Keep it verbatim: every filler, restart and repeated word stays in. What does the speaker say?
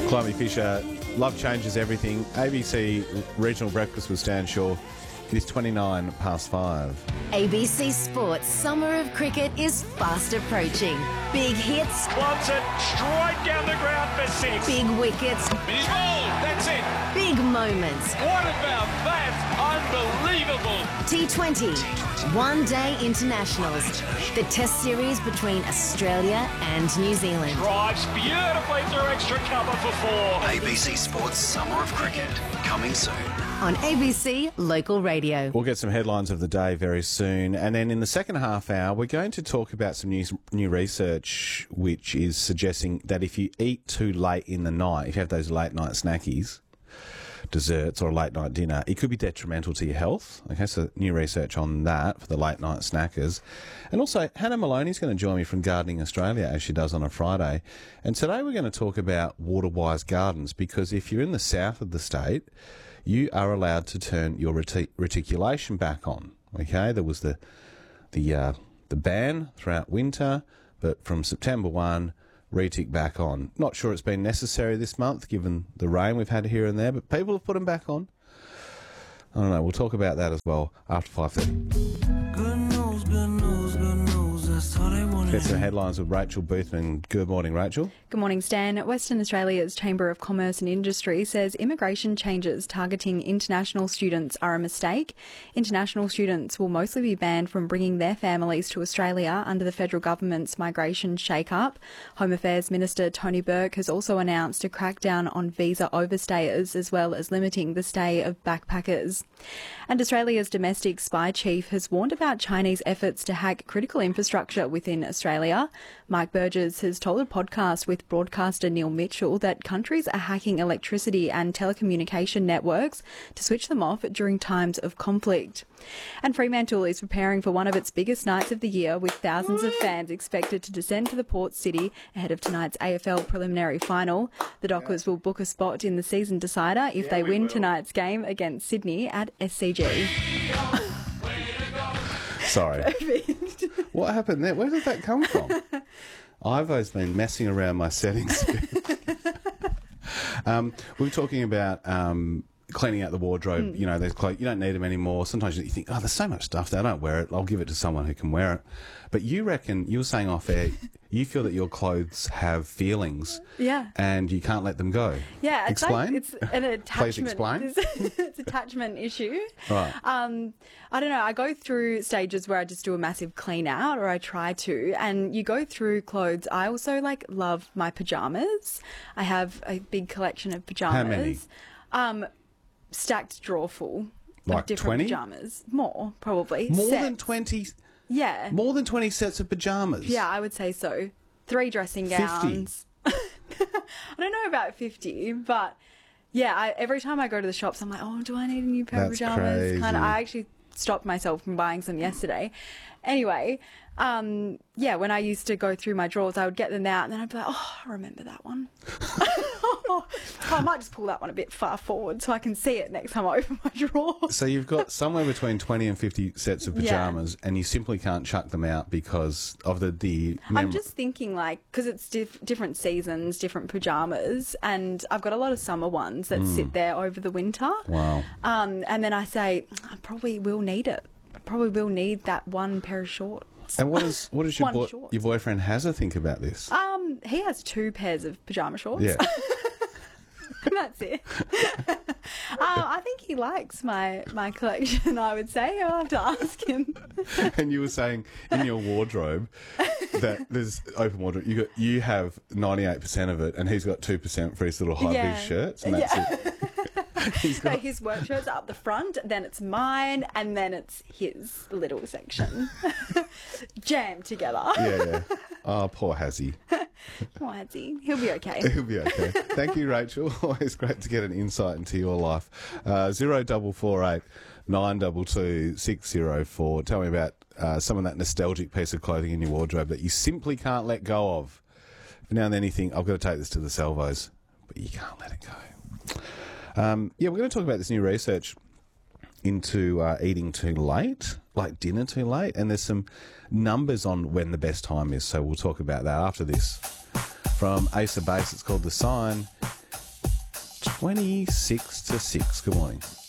Climby Fisher, love changes everything. A B C Regional Breakfast with Stan Shaw. It is twenty-nine past five. A B C Sports Summer of Cricket is fast approaching. Big hits. Wants it straight down the ground for six. Big wickets. He's bowled. That's it. Big moments. What about that? Unbelievable. T twenty. One Day Internationals. The Test series between Australia and New Zealand. Drives beautifully through extra cover for four. A B C Sports Summer of Cricket, coming soon. On A B C Local Radio. We'll get some headlines of the day very soon. And then in the second half hour, we're going to talk about some new, new research which is suggesting that if you eat too late in the night, if you have those late night snackies, desserts or a late night dinner, it could be detrimental to your health. Okay, so new research on that for the late night snackers. And also, Hannah Maloney's going to join me from Gardening Australia, as she does on a Friday. And today we're going to talk about water-wise gardens, because if you're in the south of the state, you are allowed to turn your retic- reticulation back on. Okay, there was the the uh, the ban throughout winter, but from September first, retic back on. Not sure it's been necessary this month, given the rain we've had here and there, but people have put them back on. I don't know. We'll talk about that as well after five thirty. Good news, good news, good news. That's all they want. Get some headlines with Rachel Boothman. Good morning, Rachel. Good morning, Stan. Western Australia's Chamber of Commerce and Industry says immigration changes targeting international students are a mistake. International students will mostly be banned from bringing their families to Australia under the federal government's migration shake-up. Home Affairs Minister Tony Burke has also announced a crackdown on visa overstayers, as well as limiting the stay of backpackers. And Australia's domestic spy chief has warned about Chinese efforts to hack critical infrastructure within Australia. Mike Burgess has told a podcast with broadcaster Neil Mitchell that countries are hacking electricity and telecommunication networks to switch them off during times of conflict. And Fremantle is preparing for one of its biggest nights of the year, with thousands of fans expected to descend to the port city ahead of tonight's A F L preliminary final. The Dockers will book a spot in the season decider if Yeah, they we win will. tonight's game against Sydney at S C G. Sorry. What happened there? Where did that come from? Ivo's been messing around my settings. um, we were talking about um, cleaning out the wardrobe. You know, there's clothes, you don't need them anymore. Sometimes you think, oh, there's so much stuff there, I don't wear it. I'll give it to someone who can wear it. But you reckon, you were saying off air, you feel that your clothes have feelings. Yeah. And you can't let them go. Yeah, it's Explain. like it's an attachment. Please explain. It's, it's attachment issue. Right. Um, I don't know. I go through stages where I just do a massive clean out, or I try to. And you go through clothes. I also like love my pajamas. I have a big collection of pajamas. How many? Um, stacked drawer full Like of different twenty? pajamas. More probably. More Sets. than twenty. Yeah. More than twenty sets of pajamas. Yeah, I would say so. Three dressing fifty. gowns. I don't know about fifty, but yeah, I, every time I go to the shops, I'm like, oh, do I need a new pair That's of pajamas? crazy. Kind of. I actually stopped myself from buying some yesterday. Anyway, um, yeah, when I used to go through my drawers, I would get them out, and then I'd be like, oh, I remember that one. Oh, I might just pull that one a bit far forward so I can see it next time I open my drawer. So you've got somewhere between twenty and fifty sets of Yeah. pajamas, and you simply can't chuck them out because of the... the I'm mem- just thinking, like, because it's diff- different seasons, different pajamas, and I've got a lot of summer ones that sit there over the winter. Wow. Um, and then I say, I probably will need it. I probably will need that one pair of shorts. And what does what does your One boy, shorts. your boyfriend Hazza think about this? Um, he has two pairs of pajama shorts. Yeah. That's it. uh, I think he likes my, my collection, I would say. I'll have to ask him. And you were saying in your wardrobe that there's open wardrobe. You got you have ninety-eight percent of it, and he's got two percent for his little high Yeah. vis shirts, and that's Yeah. it. He's So got, his work shirts are up the front, then it's mine, and then it's his little section. Jammed together. yeah, yeah. Oh, poor Hazzy. Oh, has he? He'll be okay. He'll be okay. Thank you, Rachel. Always great to get an insight into your life. Uh, zero double four eight nine double two six zero four. Tell me about uh, some of that nostalgic piece of clothing in your wardrobe that you simply can't let go of. Every now and then you think, I've got to take this to the salvos, but you can't let it go. Um, yeah, we're going to talk about this new research into uh, eating too late, like dinner too late, and there's some numbers on when the best time is, so we'll talk about that after this. From Ace of Base, it's called The Sign. twenty-six to six. Good morning.